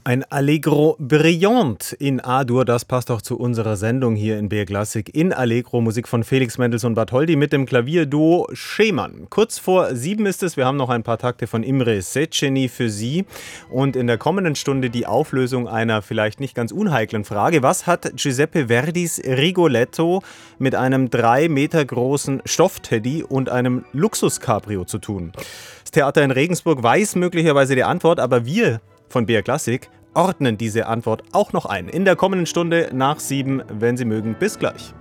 Ein Allegro brillant in A-Dur, das passt auch zu unserer Sendung hier in BR Classic. In Allegro, Musik von Felix Mendelssohn Bartholdy mit dem Klavierduo Schemann. Kurz vor 7 ist es, wir haben noch ein paar Takte von Imre Széchenyi für Sie. Und in der kommenden Stunde die Auflösung einer vielleicht nicht ganz unheiklen Frage. Was hat Giuseppe Verdis Rigoletto mit einem 3 Meter großen Stoffteddy und einem Luxus-Cabrio zu tun? Das Theater in Regensburg weiß möglicherweise die Antwort, aber wir von BR Classic ordnen diese Antwort auch noch ein. In der kommenden Stunde nach 7, wenn Sie mögen. Bis gleich.